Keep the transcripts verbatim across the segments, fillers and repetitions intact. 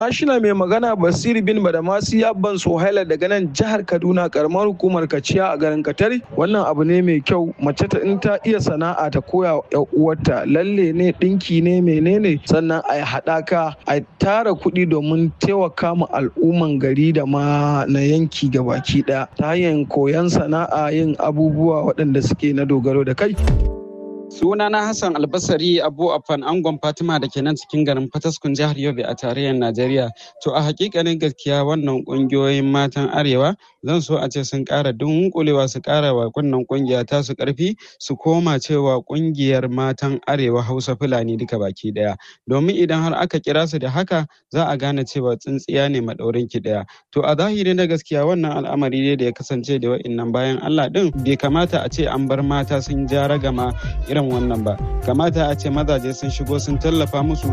Ashina mai magana Basir bin Badamasi Abban Sohaila daga nan jihar Kaduna karamar hukumar Kaciya a garin Katari. Wannan abu ne mai kyau mace ta in ta iya sana'a ta koya wa uwarta lalle ne dinki ne menene sannan a yi haɗaka a tara kuɗi domin taimaka ma al'umman gari da ma na yanki gabaki ɗaya ta hanyar koyon sana'a yin abubuwa waɗanda suke na dogaro da kai. Sunana Hassan Albasari Abu Afan Angon Fatima da ke nan cikin garin Fataskun jihar Yobe a tarayyar Najeriya. To a hakikanin gaskiya wannan kungiyoyin matan Arewa zan so a ce sun ƙara dunkulewa su ƙara wa wannan kungiya ta su ƙarfi su koma cewa kungiyar matan Arewa Hausa Fulani duka baki daya. Domin idan har aka kira su da haka za a gane cewa tsintsiya ne madaurin ki daya. To a zahiri na gaskiya wannan al'amari ne da ya kasance da wa'innan bayan Allah din bai kamata a ce an bar mata sun ja ragama irin wannan ba, kamata a ce mazaje sun shigo sun tallafa musu.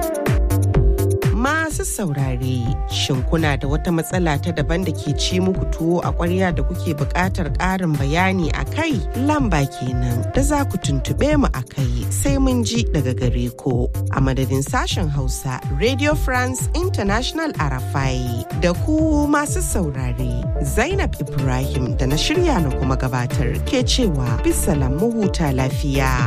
Masu saurare, shin kuna da wata matsala ta daban da ke ci muku tuwo a ƙwarya da kuke buƙatar ƙarin bayani a kai? Lamba kenan da za ku tuntuɓe mu a kai sai mun ji daga gare ku. A madadin sashen Hausa, Radio France International Arafai da ku masu saurare, Zainab Ibrahim da na shirya na kuma gabatar ke cewa bisalam mu huta lafiya.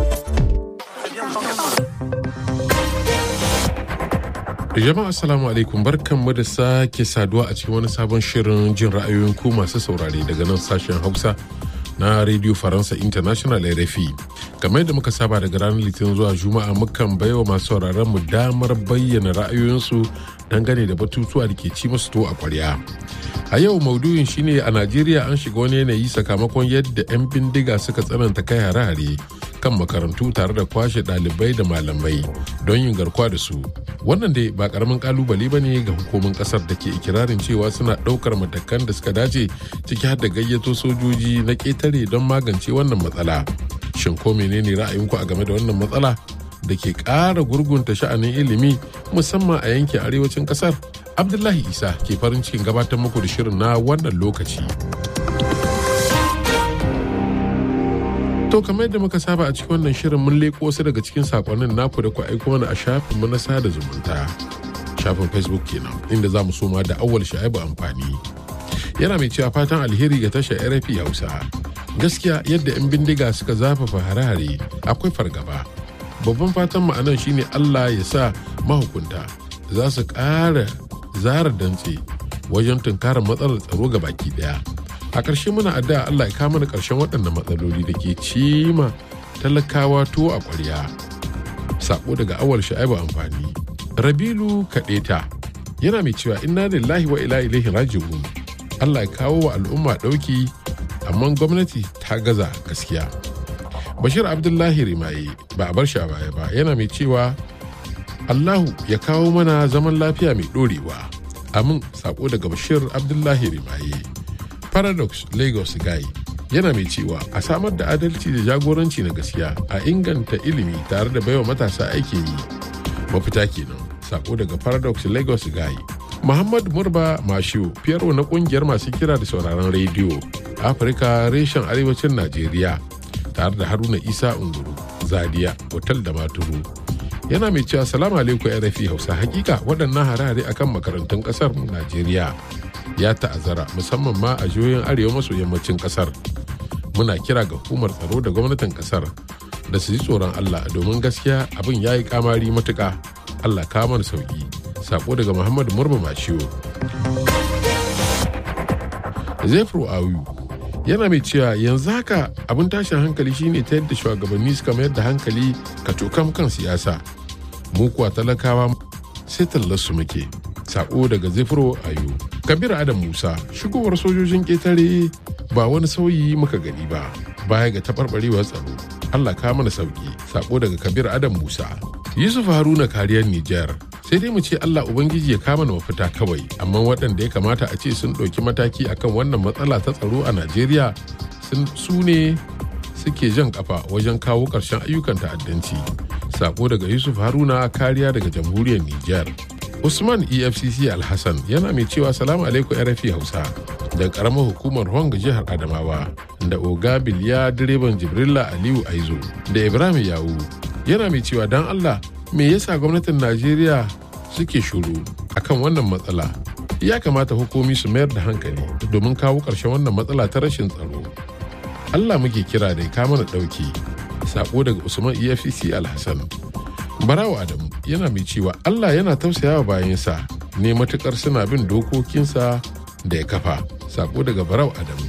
Jama'a assalamu alaikum barkanmu da sake saduwa a cikin wani sabon shirin jin ra'ayoyin ku masu saurare daga nan sashen Hausa na Radio Faransa International R F I. Kamar yadda muka saba daga ranar Litinin zuwa Juma'a mukan baiwa masu sauraron mu damar bayyana ra'ayoyinsu dangane da batutuwa da ke ci musu to a kwarya. A yau maudu'in shine a Najeriya an shiga wani yanayi sakamakon yadda 'yan bindiga suka tsananta kai hare-hare kan makarantu tare da kwashe ɗalibai da malamai don yin garkuwa da su. Wannan dai ba karamin kalubale ba ne ga hukumin kasar da ke ikirarin cewa suna ɗaukar matakan da suka dace ciki har da gayyato sojoji na ƙetare don magance wannan matsala. Shin ko menene ra'ayinku a game da wannan matsala da ke ƙara gurgunta sha'anin ilimi musamman a yankin arewacin kasar? Abdullahi Isa ke farin cikin gabatar muku da shirin na wannan lokaci. To kamar yadda muka saba a cikin wannan shirin mun leko wasu daga cikin sakonnin naku da ku aiko mana a shafin mu na sada zumunta. Shafin Facebook kenan inda za mu soma da Awwal Shaibu Amfani. Yana mai cewa fatan alheri ga tashar R F I Hausa. Gaskiya yadda 'yan bindiga suka zafafa hare-hare akwai fargaba. Babban fatan mu anan shine Allah ya sa mahukunta za su ƙara zara dantse wajen tunkarar matsalar tsaro ga baki daya. A ƙarshe muna addu'a Allah ya kawo mana ƙarshen waɗannan matsaloli da ke cima talakawa tuwo a ƙwarya. Sako daga Awal Sha'ibu Amfani. Rabilu Kaɗeta yana mai cewa inna lillahi wa ila ilaihi raji'un. Allah ya kawo wa al'umma ɗauki amma gwamnati ta gaza gaskiya. Bashir Abdullahi Rimaye ba a bar shi a baya ba yana mai cewa Allahu ya kawo mana zaman lafiya mai ɗorewa. Amin. Sako daga Bashir Abdullahi Rimaye. Paradox Lagos Guy yana mai cewa a samar da adalci da jagoranci na gaskiya a inganta ilimi tare da baiwa matasa aikin yi. Mafita kenan. Sako daga Paradox Lagos Guy. Muhammad Murba Mashiu, Fiyaro na kungiyar masu kira da sauraron rediyo Afirka reshen arewacin Najeriya tare da Haruna Isa Unguru, Zadia, Hotel da Maturu. Yana mai cewa salamu alaikum R F I Hausa, hakika waɗannan harare akan makarantun ƙasar Najeriya ya ta'azzara musamman ma a jihohin arewa maso yammacin ƙasar. Muna kira ga hukumar tsaro da gwamnatin ƙasar da su ji tsoron Allah domin gaskiya abin ya yi kamari matuƙa. Allah ka mana sauki. Sako daga Muhammadu Murba Mashiwo. Zefro Awu yana mai cewa yanzu haka abin tashin hankali shine ta yadda shugabanni suka mayar da hankali ka cokam kan siyasa. Mu kuwa talakawa sai tallarsu muke. Sako daga Zefro Ayu. Kabir Adam Musa, shigowar sojojin ƙetare ba wani sauyi muka gani ba baya ga taɓarɓarewar tsaro. Allah ka mana sauki. Sako daga Kabir Adam Musa. Yusuf Haruna kariyar Nijar. Sai dai mu ce Allah Ubangiji ya kama na mafita kawai, amma waɗanda ya kamata a ce sun ɗauki mataki akan wannan matsala ta tsaro a Najeriya su ne suke jan kafa wajen kawo ƙarshen ayyukan ta'addanci. Sako daga Yusuf Haruna kariya daga jamhuriyar Nijar. Usman E F C C Alhassan yana mai cewa salamu alaikum R F I Hausa da karamar hukumar Hong jihar Adamawa da Oga Biliya direban Jibrilla Aliyu Aizo da Ibrahim Yawu yana mai cewa dan Allah me yasa gwamnatin Najeriya suke shuru akan wannan matsala. Ya kamata hukumi su mayar da hankali domin kawo ƙarshen wannan matsala ta rashin tsaro. Allah muke kira da ya mana ɗauki. Sako daga Usman E F C Alhassan. Barawa Adamu yana mai cewa Allah yana tausayawa bayansa ne matukar suna bin dokokinsa da ya kafa. Sako daga Barawa Adamu.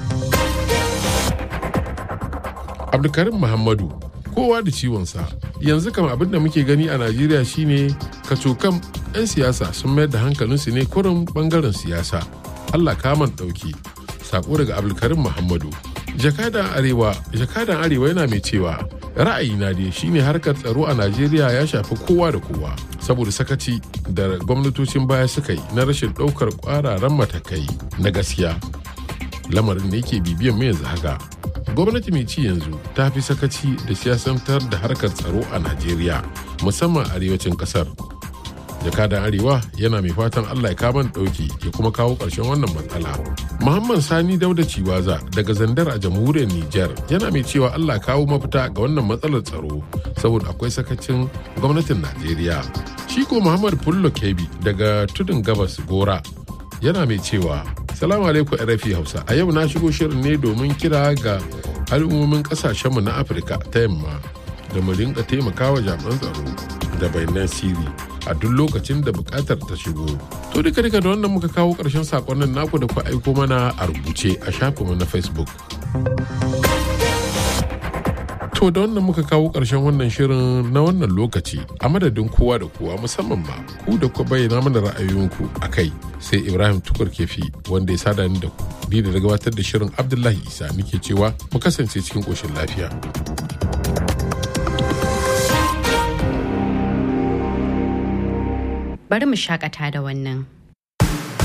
Abdulkarim Muhammadu, kowa da ciwonsa. Yanzu kam abin da muke gani a Najeriya shine kacokan 'yan siyasa sun mayar da hankalinsu ne kurin bangaren siyasa. Allah kaman ɗauki. Sako daga Abdulkarim Muhammadu. Jakadan Arewa, Jakadan Arewa yana mai cewa ra'ayina dai shine harkar tsaro a Najeriya ya shafi kowa da kowa saboda sakaci da gwamnatocin baya suka yi na rashin ɗaukar ƙwararan matakai na gaskiya. Lamarin da yake bibiyan mai yanzu haka. Gwamnati mai ci yanzu ta fi sakaci da siyasantar da harkar tsaro a Najeriya musamman arewacin ƙasar. Jakadan Arewa yana mai fatan Allah ya kaman ɗauki ya kuma kawo ƙarshen wannan matsala. Muhammad Sani Dauda Ciwaza daga Zandar a jamhuriyar Nijar yana mai cewa Allah kawo mafita ga wannan matsalar tsaro saboda akwai sakacin gwamnatin Najeriya. Shi ko Muhammad Fullo Kebi daga Tudun Gabas Gora yana mai cewa Salamu alaikum R F I Hausa. A yau na shigo shirin ne domin kira ga al'ummomin kasashenmu na Afirka ta yamma da mu rinka taimakawa jami'an tsaro da bayanan sirri a duk lokacin da bukatar ta shigo. To duka duka da wannan muka kawo ƙarshen sakonnin naku da ku aiko mana a rubuce a shafinmu na Facebook. To da wannan muka kawo ƙarshen wannan shirin na wannan lokaci a madadin kowa da kowa musamman ma ku da ku bayyana mana ra'ayoyinku a kai sai Ibrahim Tukur Kefi wanda ya sada ni da ku ni da gabatar da shirin Abdullahi Isa nake cewa mu kasance cikin ƙoshin lafiya. Bari mu shakata da wannan.